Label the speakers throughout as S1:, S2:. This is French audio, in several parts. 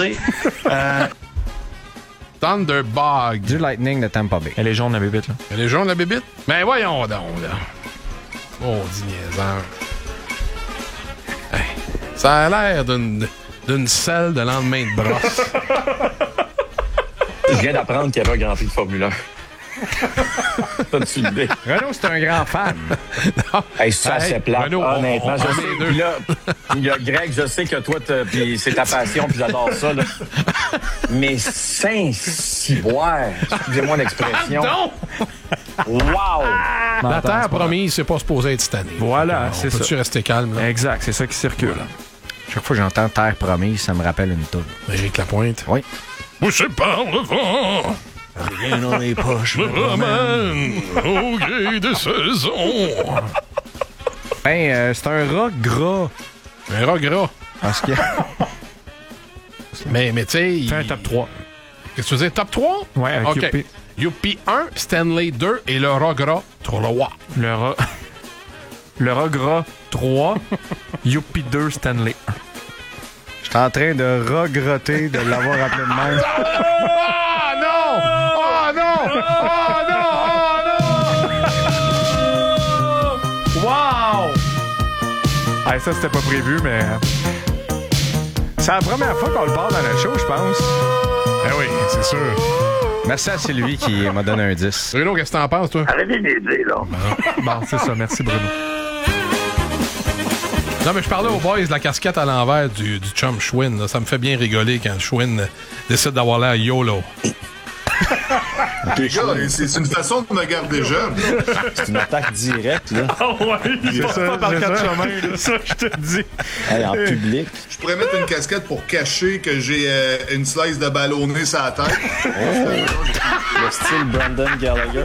S1: sais.
S2: Thunderbug.
S3: Du Lightning de Tampa Bay.
S4: Elle est jaune, la bébite, là.
S2: Elle est jaune, la bébite? Ben voyons donc, là. Oh, dit niaiseur. Hey, ça a l'air d'une selle de lendemain de brosse.
S5: Je viens d'apprendre qu'il y avait un Grand Prix de Formule 1. T'as-tu l'idée?
S3: Renaud, c'est un grand fan.
S5: Hey, ça, c'est plat.
S2: Renaud,
S5: honnêtement,
S2: on
S5: je
S2: parle
S5: sais.
S2: des deux.
S5: Puis là, il y a Greg, je sais que toi, puis c'est ta passion, puis j'adore ça, là. Mais Saint-Ciboire, excusez-moi l'expression.
S2: Non!
S5: Wow!
S2: La terre promise, c'est pas supposé être cette année.
S4: Voilà,
S2: On
S4: c'est ça.
S2: peut-tu rester calme, là?
S4: Exact, c'est ça qui circule.
S3: Chaque fois que j'entends Terre promise, ça me rappelle une toune.
S2: Éric Lapointe.
S3: Oui.
S2: Poussé par le vent,
S3: Rien dans les poches.
S2: me ramène au gré des saisons.
S3: Ben, c'est un rock gras.
S2: Un rat gras.
S3: Parce que...
S2: Mais tu sais...
S4: Fais un top 3.
S2: Qu'est-ce que tu veux dire? Top 3?
S4: Ouais, avec
S2: OK.
S4: Youpi.
S2: Youpi 1, Stanley 2 et le rat gras 3.
S4: Le rat. Le rat gras 3. Youpi 2, Stanley 1.
S3: J'étais en train de regrotter de l'avoir appelé de même.
S2: Ah non! Ah non! Ah non! Ah
S4: Wow! Ah, ça, c'était pas prévu, mais...
S3: C'est la première fois qu'on le parle dans le show, je pense.
S2: non! Eh oui, c'est sûr.
S3: Merci à Sylvie qui m'a donné un 10.
S2: Bruno, qu'est-ce que t'en penses, toi?
S1: Arrêtez d'aider, là.
S4: Bon, c'est ça. Merci, Bruno.
S2: Non, mais je parlais aux boys de la casquette à l'envers du chum Schwinn. Là. Ça me fait bien rigoler quand Schwinn décide d'avoir l'air YOLO.
S6: Les gars, c'est une façon de me garder jeune.
S5: C'est une attaque directe, là.
S4: Ah ouais, c'est ça, par quatre chemins, là. Ça, je te dis.
S5: Hey, en public.
S6: Je pourrais mettre une casquette pour cacher que j'ai une slice de ballonné sur la tête.
S5: Le style Brandon Gallagher.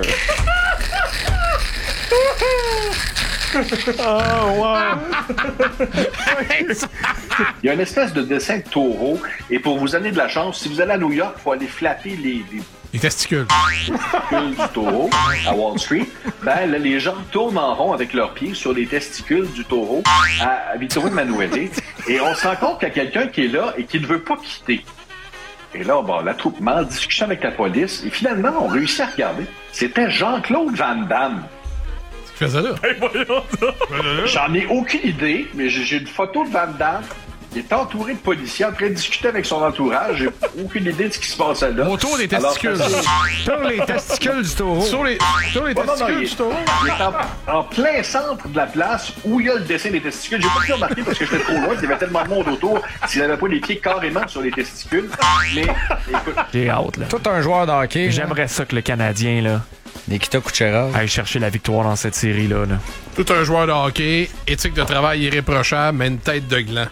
S7: Il y a une espèce de dessin de taureau, et pour vous donner de la chance, si vous allez à New York, il faut aller flatter les
S2: Les testicules.
S7: testicules du taureau à Wall Street. Ben, là, les gens tournent en rond avec leurs pieds sur les testicules du taureau à Vittorio Emanuele, et on se rend compte qu'il y a quelqu'un qui est là et qui ne veut pas quitter. Et là, bon, l'attroupement, en discussion avec la police, et finalement, on réussit à regarder. C'était Jean-Claude Van Damme.
S2: Qu'est-ce que tu fais ça, là?
S7: J'en ai aucune idée, mais j'ai une photo de Van Damme. Il est entouré de policiers en train de discuter avec son entourage. J'ai aucune idée de ce qui se passait là.
S2: Autour des testicules.
S3: Sur les testicules du taureau.
S2: Sur les testicules du taureau.
S7: Il est en plein centre de la place où il y a le dessin des testicules. J'ai pas pu remarquer parce que j'étais trop loin. Il y avait tellement de monde autour s'il n'avait pas les pieds carrément sur les testicules. Mais écoute,
S4: J'ai hâte, là.
S3: Tout un joueur de hockey.
S4: J'aimerais ça que le Canadien, là,
S3: Nikita Kucherov.
S4: aille chercher la victoire dans cette série-là. Là.
S2: Tout un joueur de hockey, éthique de travail irréprochable, mais une tête de gland.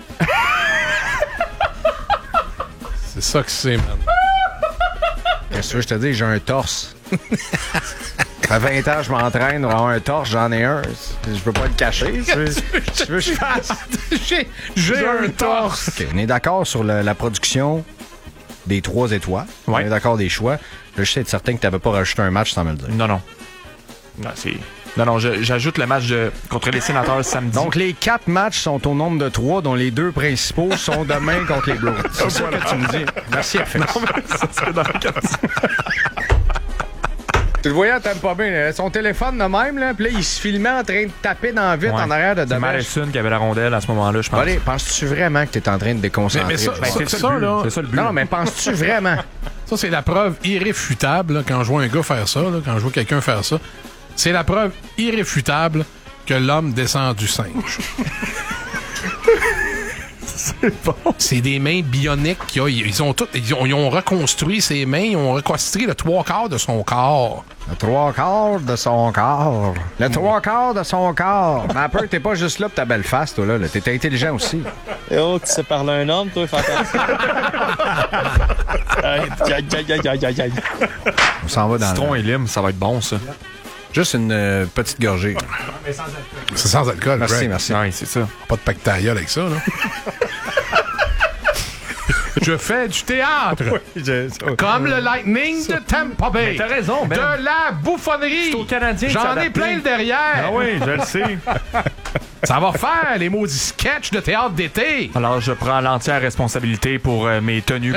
S2: C'est ça que c'est, man.
S3: Qu'est-ce que tu veux, je te dis, j'ai un torse. Ça fait 20 ans que je m'entraîne pour avoir un torse, j'en ai un. Je peux pas le cacher. Tu veux que je fasse?
S2: J'ai un torse.
S3: OK, on est d'accord sur la production des 3 étoiles.
S4: Ouais.
S2: Ben,
S3: On est d'accord des choix. Je veux juste être certain que tu n'avais pas rajouté un match sans me le dire.
S4: Non, non. Non, c'est... Non, j'ajoute le match contre les Sénateurs samedi.
S3: Donc, les 4 matchs sont au nombre de 3, dont les 2 principaux sont demain contre les Blues. C'est ça que tu me dis. Merci, FX.
S4: ça serait dans le cas.
S3: Tu le voyais, t'aimes pas bien. Là. Son téléphone de même, là, puis là, il se filmait en train de taper dans le vide en arrière de
S4: C'est
S3: Dommage.
S4: Madison qui avait la rondelle à ce moment-là, je pense.
S3: Allez, penses-tu vraiment que t'es en train de déconcentrer?
S2: Mais ça,
S3: du
S2: ben,
S3: joueur?
S2: c'est ça, là.
S4: C'est ça le but.
S3: Non, mais penses-tu vraiment?
S2: Ça, c'est la preuve irréfutable, là, quand je vois un gars faire ça, là, quand je vois quelqu'un faire ça. C'est la preuve irréfutable que l'homme descend du singe.
S4: C'est bon.
S2: C'est des mains bioniques qu'ils ont. Ils ont reconstruit ses mains, ils ont reconstruit le 3/4 de son corps.
S3: Le 3/4 de son corps. Le 3/4 de son corps. Mais un peu, t'es pas juste là pour ta belle face, toi, là. T'es intelligent aussi.
S5: Eh oh, tu sais parler à un homme, toi, fais attention. Aïe.
S3: On s'en va dans
S4: Citron
S3: le...
S4: et lime, ça va être bon, ça.
S3: Juste une petite gorgée.
S2: C'est sans alcool,
S3: Merci,
S2: Greg.
S3: merci.
S4: Oui, c'est ça.
S2: Pas de pactaïa avec ça, là. Je fais du théâtre. Comme le Lightning de Tampa Bay.
S4: Mais t'as raison, Ben.
S2: De la bouffonnerie.
S4: C'est au Canadien que ça
S2: J'en ai
S4: adapté.
S2: plein le derrière.
S4: Ah oui, je le sais.
S2: Ça va faire les maudits sketchs de théâtre d'été.
S4: Alors, je prends l'entière responsabilité pour mes tenues